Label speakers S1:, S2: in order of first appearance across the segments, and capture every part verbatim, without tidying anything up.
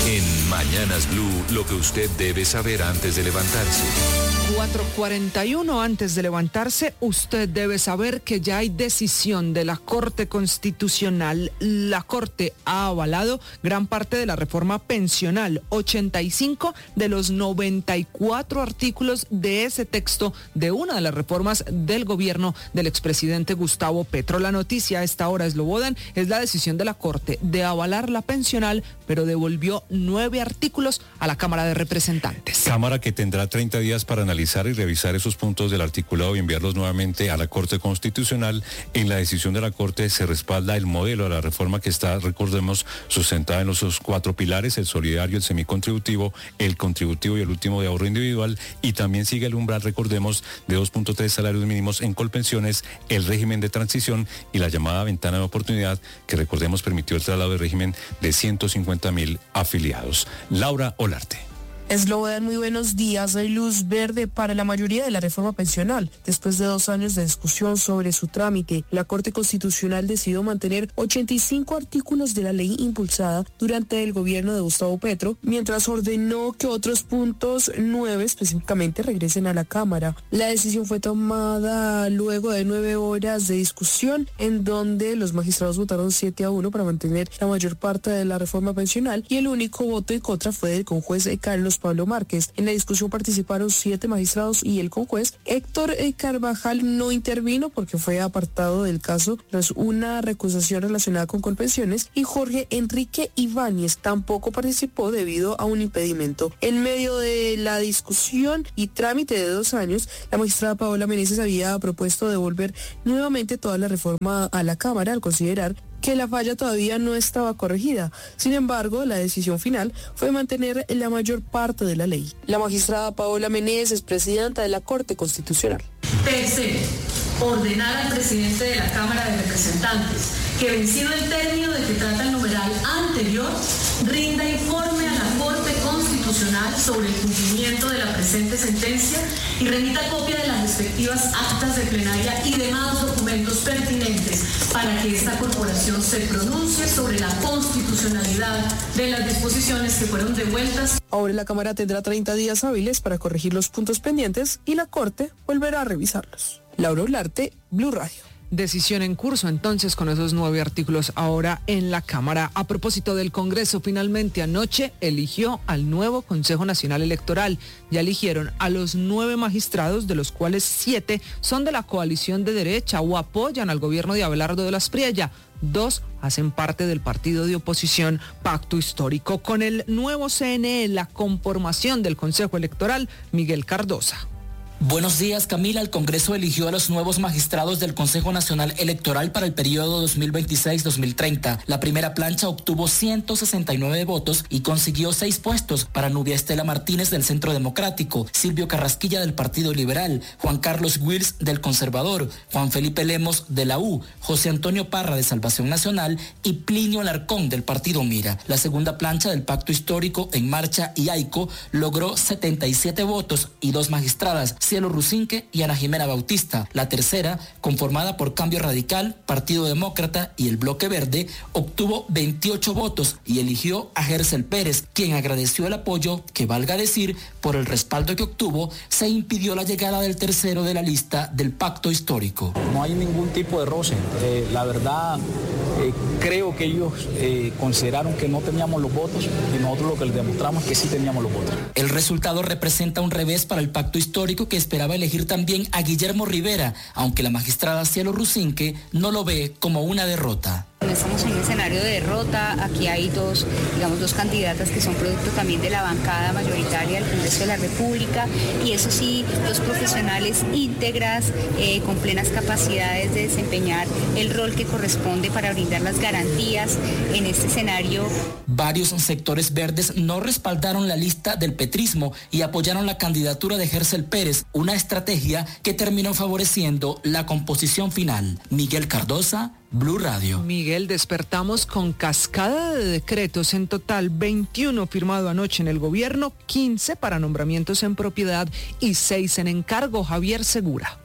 S1: En Mañanas Blue, lo que usted debe saber antes de levantarse.
S2: cuatro cuarenta y uno antes de levantarse, usted debe saber que ya hay decisión de la Corte Constitucional. La Corte ha avalado gran parte de la reforma pensional, ochenta y cinco de los noventa y cuatro artículos de ese texto de una de las reformas del gobierno del expresidente Gustavo Petro. La noticia a esta hora, Slobodan, es la decisión de la Corte de avalar la pensional, pero devolvió nueve artículos a la Cámara de Representantes.
S3: Cámara que tendrá treinta días para analizar y revisar esos puntos del articulado y enviarlos nuevamente a la Corte Constitucional. En la decisión de la Corte se respalda el modelo de la reforma que está, recordemos, sustentada en los cuatro pilares: el solidario, el semicontributivo, el contributivo y el último de ahorro individual, y también sigue el umbral, recordemos, de dos punto tres salarios mínimos en Colpensiones, el régimen de transición y la llamada ventana de oportunidad, que recordemos permitió el traslado de régimen de ciento cincuenta mil afiliados. Laura Olarte.
S4: Slobodan, muy buenos días. Hay luz verde para la mayoría de la reforma pensional. Después de dos años de discusión sobre su trámite, la Corte Constitucional decidió mantener ochenta y cinco artículos de la ley impulsada durante el gobierno de Gustavo Petro, mientras ordenó que otros puntos nueve específicamente regresen a la Cámara. La decisión fue tomada luego de nueve horas de discusión, en donde los magistrados votaron siete a uno para mantener la mayor parte de la reforma pensional, y el único voto en contra fue del conjuez Carlos Pablo Márquez. En la discusión participaron siete magistrados y el conjuez Héctor Carvajal no intervino porque fue apartado del caso tras una recusación relacionada con Colpensiones, y Jorge Enrique Ibáñez tampoco participó debido a un impedimento. En medio de la discusión y trámite de dos años, la magistrada Paola Meneses había propuesto devolver nuevamente toda la reforma a la Cámara al considerar que la falla todavía no estaba corregida. Sin embargo, la decisión final fue mantener la mayor parte de la ley. La magistrada Paola Meneses, presidenta de la Corte Constitucional.
S5: Tercero, ordenar al presidente de la Cámara de Representantes que, vencido el término de que trata el numeral anterior, rinda informe a la Corte Constitucional sobre el cumplimiento de la presente sentencia y remita copia de las respectivas actas de plenaria y demás documentos pertinentes para que esta corporación se pronuncie sobre la constitucionalidad de las disposiciones que fueron devueltas.
S4: Ahora la Cámara tendrá treinta días hábiles para corregir los puntos pendientes y la Corte volverá a revisarlos. Laura Olarte, Blue Radio.
S2: Decisión en curso entonces con esos nueve artículos ahora en la Cámara. A propósito del Congreso, finalmente anoche eligió al nuevo Consejo Nacional Electoral. Ya eligieron a los nueve magistrados, de los cuales siete son de la coalición de derecha o apoyan al gobierno de Abelardo de la Espriella. Dos hacen parte del partido de oposición Pacto Histórico. Con el nuevo C N E, la conformación del Consejo Electoral, Miguel Cardosa.
S6: Buenos días, Camila. El Congreso eligió a los nuevos magistrados del Consejo Nacional Electoral para el periodo dos mil veintiséis a dos mil treinta. La primera plancha obtuvo ciento sesenta y nueve votos y consiguió seis puestos para Nubia Estela Martínez del Centro Democrático, Silvio Carrasquilla del Partido Liberal, Juan Carlos Wills del Conservador, Juan Felipe Lemos de la U, José Antonio Parra de Salvación Nacional y Plinio Alarcón del Partido Mira. La segunda plancha del Pacto Histórico, En Marcha y AICO logró setenta y siete votos y dos magistradas, Cielo Rusinque y Ana Jimena Bautista. La tercera, conformada por Cambio Radical, Partido Demócrata y el Bloque Verde, obtuvo veintiocho votos y eligió a Gersel Pérez, quien agradeció el apoyo que, valga decir, por el respaldo que obtuvo, se impidió la llegada del tercero de la lista del Pacto Histórico.
S7: No hay ningún tipo de roce. Eh, la verdad, eh, creo que ellos eh, consideraron que no teníamos los votos y nosotros lo que les demostramos es que sí teníamos los votos.
S6: El resultado representa un revés para el Pacto Histórico, que esperaba elegir también a Guillermo Rivera, aunque la magistrada Cielo Rusinque no lo ve como una derrota.
S8: No estamos en un escenario de derrota. Aquí hay dos, digamos, dos candidatas que son producto también de la bancada mayoritaria del Congreso de la República, y eso sí, dos profesionales íntegras, eh, con plenas capacidades de desempeñar el rol que corresponde para brindar las garantías en este escenario.
S6: Varios sectores verdes no respaldaron la lista del petrismo y apoyaron la candidatura de Gersel Pérez, una estrategia que terminó favoreciendo la composición final. Miguel Cardosa, Blue Radio.
S2: Miguel, despertamos con cascada de decretos, en total veintiuno firmado anoche en el gobierno, quince para nombramientos en propiedad y seis en encargo. Javier Segura.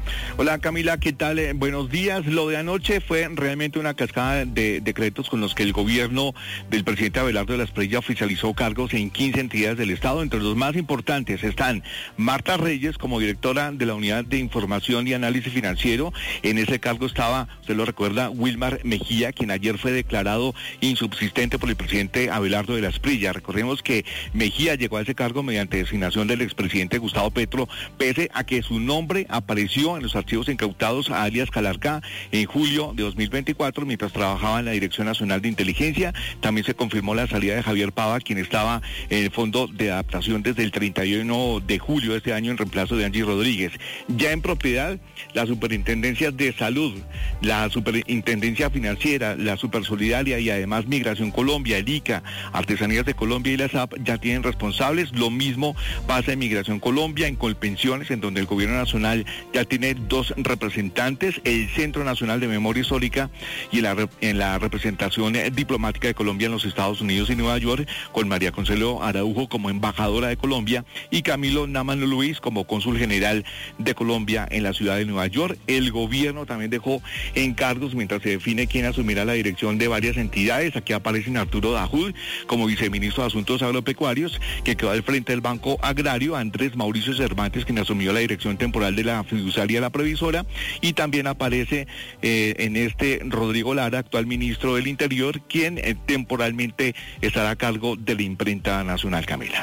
S9: Hola Camila, ¿qué tal? Eh, buenos días. Lo de anoche fue realmente una cascada de decretos con los que el gobierno del presidente Abelardo de la Espriella oficializó cargos en quince entidades del Estado. Entre los más importantes están Marta Reyes como directora de la Unidad de Información y Análisis Financiero. En ese cargo estaba, usted lo recuerda, Wilmar Mejía, quien ayer fue declarado insubsistente por el presidente Abelardo de la Espriella. Recordemos que Mejía llegó a ese cargo mediante designación del expresidente Gustavo Petro, pese a que su nombre apareció en los archivos incautados a alias Calarcá en julio de dos mil veinticuatro, mientras trabajaba en la Dirección Nacional de Inteligencia. También se confirmó la salida de Javier Pava, quien estaba en el Fondo de Adaptación desde el treinta y uno de julio de este año en reemplazo de Angie Rodríguez. Ya en propiedad, la Superintendencia de Salud, la Superintendencia Financiera, la Supersolidaria y además Migración Colombia, el I C A, Artesanías de Colombia y la S A P ya tienen responsables. Lo mismo pasa en Migración Colombia, en Colpensiones, en donde el Gobierno Nacional ya tiene dos representantes, el Centro Nacional de Memoria Histórica y en la, en la representación diplomática de Colombia en los Estados Unidos y Nueva York, con María Consuelo Araujo como embajadora de Colombia y Camilo Námano Luis como cónsul general de Colombia en la ciudad de Nueva York. El gobierno también dejó encargos mientras se define quién asumirá la dirección de varias entidades. Aquí aparecen Arturo Dajud como viceministro de Asuntos Agropecuarios, que quedó al frente del Banco Agrario, Andrés Mauricio Cervantes, quien asumió la dirección temporal de la fiduciaria La Previsora, y también aparece eh, en este Rodrigo Lara, actual ministro del Interior, quien eh, temporalmente estará a cargo de la Imprenta Nacional. Camila.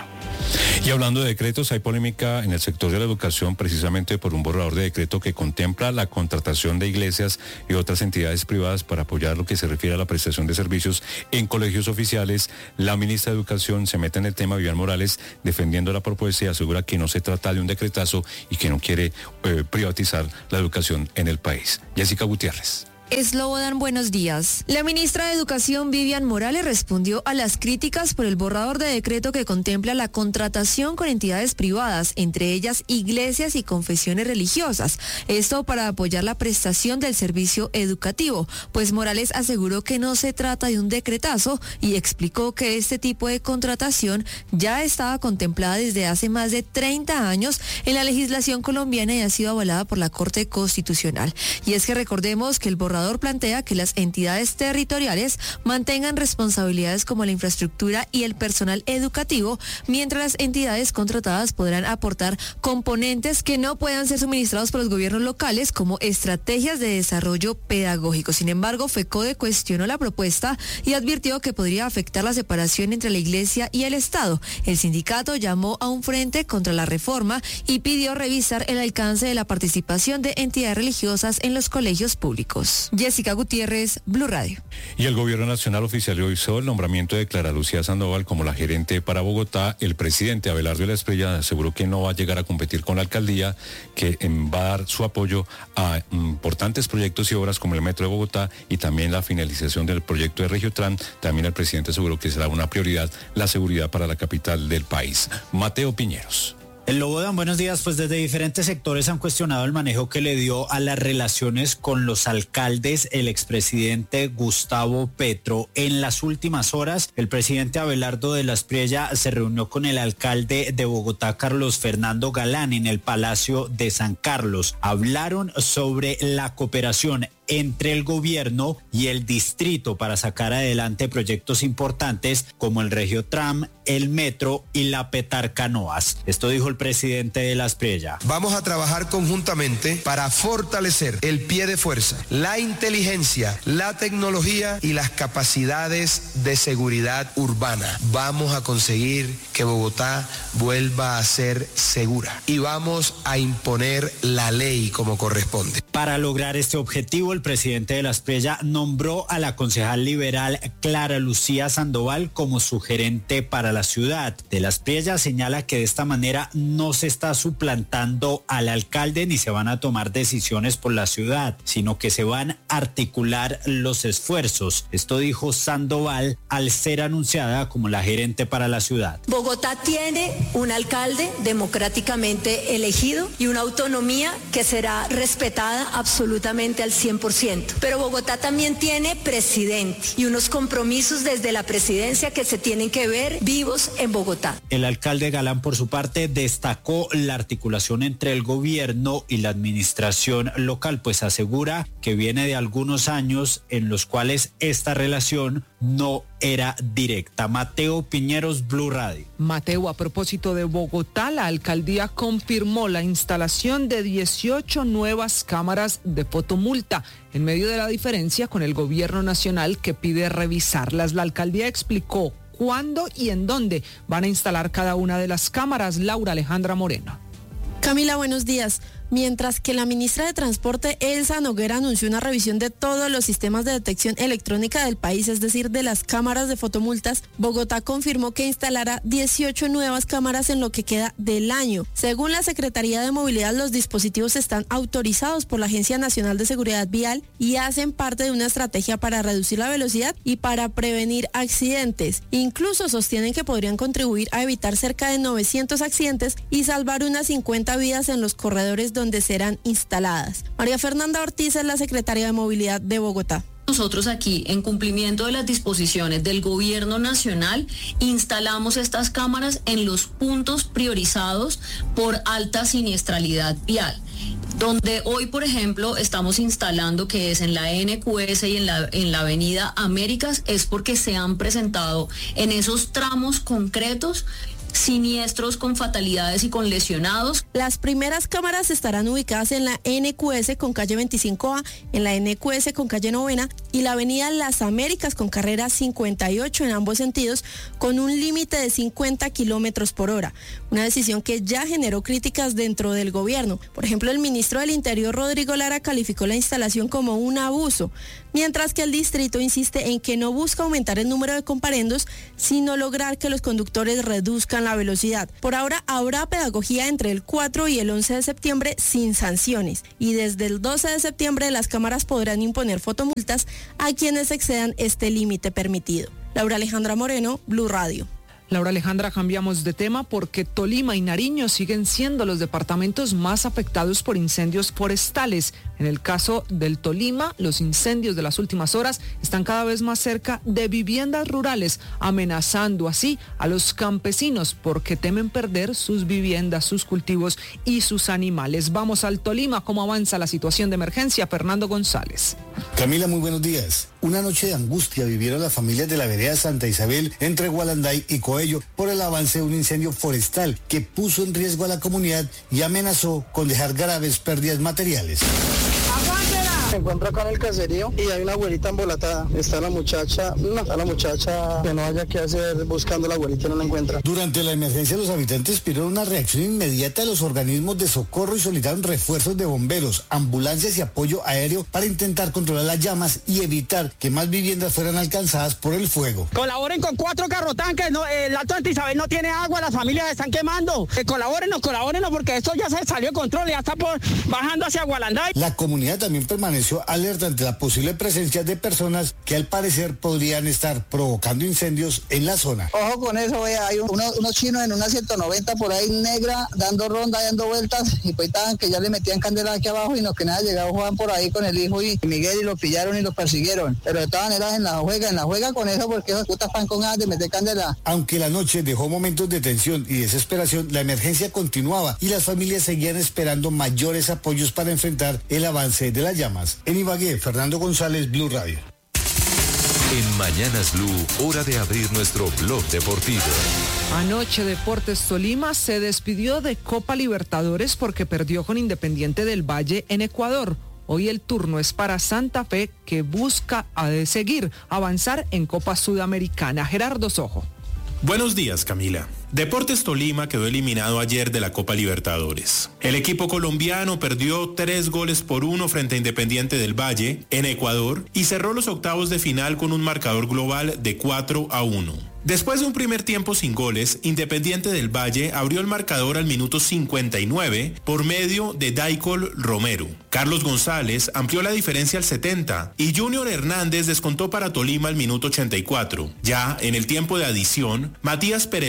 S3: Y hablando de decretos, hay polémica en el sector de la educación precisamente por un borrador de decreto que contempla la contratación de iglesias y otras entidades privadas para apoyar lo que se refiere a la prestación de servicios en colegios oficiales. La ministra de Educación se mete en el tema, Vivian Morales, defendiendo la propuesta y asegura que no se trata de un decretazo y que no quiere eh, privatizar la educación en el país. Jessica Gutiérrez.
S10: Slobodan, buenos días. La ministra de Educación, Vivian Morales, respondió a las críticas por el borrador de decreto que contempla la contratación con entidades privadas, entre ellas iglesias y confesiones religiosas. Esto para apoyar la prestación del servicio educativo, pues Morales aseguró que no se trata de un decretazo y explicó que este tipo de contratación ya estaba contemplada desde hace más de treinta años en la legislación colombiana y ha sido avalada por la Corte Constitucional. Y es que recordemos que el borrador plantea que las entidades territoriales mantengan responsabilidades como la infraestructura y el personal educativo, mientras las entidades contratadas podrán aportar componentes que no puedan ser suministrados por los gobiernos locales, como estrategias de desarrollo pedagógico. Sin embargo, FECODE cuestionó la propuesta y advirtió que podría afectar la separación entre la Iglesia y el Estado. El sindicato llamó a un frente contra la reforma y pidió revisar el alcance de la participación de entidades religiosas en los colegios públicos. Jessica Gutiérrez, Blue Radio.
S3: Y el Gobierno Nacional oficializó el nombramiento de Clara Lucía Sandoval como la gerente para Bogotá. El presidente Abelardo de la Espriella aseguró que no va a llegar a competir con la alcaldía, que va a dar su apoyo a importantes proyectos y obras como el Metro de Bogotá y también la finalización del proyecto de Regiotran. También el presidente aseguró que será una prioridad la seguridad para la capital del país. Mateo Piñeros.
S11: El Slobodan, buenos días. Pues desde diferentes sectores han cuestionado el manejo que le dio a las relaciones con los alcaldes el expresidente Gustavo Petro. En las últimas horas, el presidente Abelardo de la Espriella se reunió con el alcalde de Bogotá, Carlos Fernando Galán, en el Palacio de San Carlos. Hablaron sobre la cooperación entre el gobierno y el distrito para sacar adelante proyectos importantes como el Regiotram, el Metro y la Petarcanoas. Esto dijo el presidente de la Espriella.
S12: Vamos a trabajar conjuntamente para fortalecer el pie de fuerza, la inteligencia, la tecnología y las capacidades de seguridad urbana. Vamos a conseguir que Bogotá vuelva a ser segura y vamos a imponer la ley como corresponde.
S11: Para lograr este objetivo, el presidente de la Espriella nombró a la concejal liberal Clara Lucía Sandoval como su gerente para la ciudad. De la Espriella señala que de esta manera no se está suplantando al alcalde ni se van a tomar decisiones por la ciudad, sino que se van a articular los esfuerzos. Esto dijo Sandoval al ser anunciada como la gerente para la ciudad.
S13: Bogotá tiene un alcalde democráticamente elegido y una autonomía que será respetada absolutamente al cien por ciento. por ciento. Pero Bogotá también tiene presidente y unos compromisos desde la presidencia que se tienen que ver vivos en Bogotá.
S11: El alcalde Galán, por su parte, destacó la articulación entre el gobierno y la administración local, pues asegura que viene de algunos años en los cuales esta relación no era directa. Mateo Piñeros, Blue Radio.
S2: Mateo, a propósito de Bogotá, la alcaldía confirmó la instalación de dieciocho nuevas cámaras de fotomulta en medio de la diferencia con el gobierno nacional que pide revisarlas. La alcaldía explicó cuándo y en dónde van a instalar cada una de las cámaras. Laura Alejandra Moreno.
S14: Camila, buenos días. Mientras que la ministra de Transporte, Elsa Noguera, anunció una revisión de todos los sistemas de detección electrónica del país, es decir, de las cámaras de fotomultas, Bogotá confirmó que instalará dieciocho nuevas cámaras en lo que queda del año. Según la Secretaría de Movilidad, los dispositivos están autorizados por la Agencia Nacional de Seguridad Vial y hacen parte de una estrategia para reducir la velocidad y para prevenir accidentes. Incluso sostienen que podrían contribuir a evitar cerca de novecientos accidentes y salvar unas cincuenta vidas en los corredores donde serán instaladas. María Fernanda Ortiz es la secretaria de Movilidad de Bogotá.
S15: Nosotros aquí, en cumplimiento de las disposiciones del gobierno nacional, instalamos estas cámaras en los puntos priorizados por alta siniestralidad vial. Donde hoy, por ejemplo, estamos instalando, que es en la N Q S y en la, en la avenida Américas, es porque se han presentado en esos tramos concretos siniestros con fatalidades y con lesionados.
S14: Las primeras cámaras estarán ubicadas en la N Q S con calle veinticinco A, en la N Q S con calle Novena y la avenida Las Américas con carrera cincuenta y ocho en ambos sentidos, con un límite de cincuenta kilómetros por hora. Una decisión que ya generó críticas dentro del gobierno. Por ejemplo, el ministro del Interior, Rodrigo Lara, calificó la instalación como un abuso, mientras que el distrito insiste en que no busca aumentar el número de comparendos, sino lograr que los conductores reduzcan la velocidad. Por ahora habrá pedagogía entre el cuatro y el once de septiembre sin sanciones, y desde el doce de septiembre las cámaras podrán imponer fotomultas a quienes excedan este límite permitido. Laura Alejandra Moreno, Blue Radio.
S2: Laura Alejandra, cambiamos de tema porque Tolima y Nariño siguen siendo los departamentos más afectados por incendios forestales. En el caso del Tolima, los incendios de las últimas horas están cada vez más cerca de viviendas rurales, amenazando así a los campesinos porque temen perder sus viviendas, sus cultivos y sus animales. Vamos al Tolima, ¿cómo avanza la situación de emergencia? Fernando González.
S16: Camila, muy buenos días. Una noche de angustia vivieron las familias de la vereda Santa Isabel entre Gualanday y Coello por el avance de un incendio forestal que puso en riesgo a la comunidad y amenazó con dejar graves pérdidas materiales.
S17: Se encuentra acá en el caserío y hay una abuelita embolatada. Está la muchacha, no, está la muchacha que no haya que hacer buscando a la abuelita y no la encuentra.
S16: Durante la emergencia los habitantes pidieron una reacción inmediata de los organismos de socorro y solicitaron refuerzos de bomberos, ambulancias y apoyo aéreo para intentar controlar las llamas y evitar que más viviendas fueran alcanzadas por el fuego.
S18: Colaboren con cuatro carrotanques, no, el Alto Santa Isabel no tiene agua, las familias están quemando. Eh, colabórenos, colabórenos porque esto ya se salió de control, ya está por, bajando hacia Gualanday.
S16: La comunidad también permanece alerta ante la posible presencia de personas que al parecer podrían estar provocando incendios en la zona.
S17: Ojo con eso, vea, hay unos, unos chinos en una ciento noventa por ahí negra, dando ronda, dando vueltas, y pues estaban que ya le metían candela aquí abajo y no que nada, llegaba Juan por ahí con el hijo y Miguel y lo pillaron y lo persiguieron. Pero estaban eran en la juega, en la juega con eso porque esos putas están con ganas de meter candela.
S16: Aunque la noche dejó momentos de tensión y desesperación, la emergencia continuaba y las familias seguían esperando mayores apoyos para enfrentar el avance de las llamas. En Ibagué, Fernando González, Blue Radio.
S1: En Mañanas Blue, hora de abrir nuestro blog deportivo.
S2: Anoche Deportes Tolima se despidió de Copa Libertadores porque perdió con Independiente del Valle en Ecuador. Hoy el turno es para Santa Fe, que busca a de seguir avanzar en Copa Sudamericana. Gerardo Sojo.
S19: Buenos días, Camila. Deportes Tolima quedó eliminado ayer de la Copa Libertadores. El equipo colombiano perdió tres goles por uno frente a Independiente del Valle en Ecuador y cerró los octavos de final con un marcador global de cuatro a uno. Después de un primer tiempo sin goles, Independiente del Valle abrió el marcador al minuto cincuenta y nueve por medio de Daicol Romero. Carlos González amplió la diferencia al setenta y Junior Hernández descontó para Tolima al minuto ochenta y cuatro. Ya en el tiempo de adición, Matías Pereló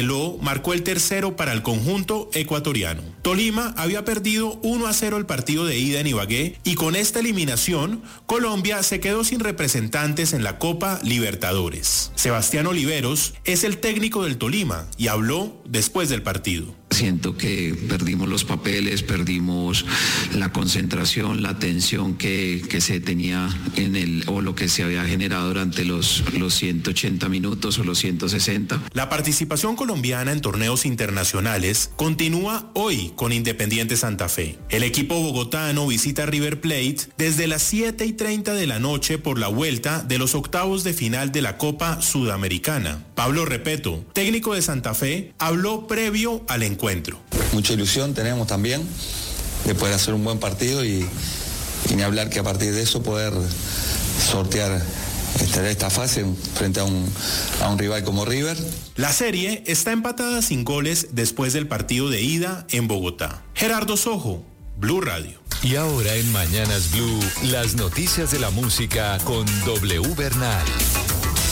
S19: marcó el tercero para el conjunto ecuatoriano. Tolima había perdido uno a cero el partido de ida en Ibagué y con esta eliminación, Colombia se quedó sin representantes en la Copa Libertadores. Sebastián Oliveros es el técnico del Tolima y habló después del partido.
S20: Siento que perdimos los papeles, perdimos la concentración, la tensión que, que se tenía en el, o lo que se había generado durante los, los ciento ochenta minutos o los ciento sesenta.
S19: La participación colombiana en torneos internacionales continúa hoy con Independiente Santa Fe. El equipo bogotano visita River Plate desde las siete y treinta de la noche por la vuelta de los octavos de final de la Copa Sudamericana. Pablo Repeto, técnico de Santa Fe, habló previo al encuentro.
S21: Mucha ilusión tenemos también de poder hacer un buen partido y, y ni hablar que a partir de eso poder sortear esta, esta fase frente a un, a un rival como River.
S19: La serie está empatada sin goles después del partido de ida en Bogotá. Gerardo Sojo, Blue Radio.
S1: Y ahora en Mañanas Blue, las noticias de la música con W Bernal.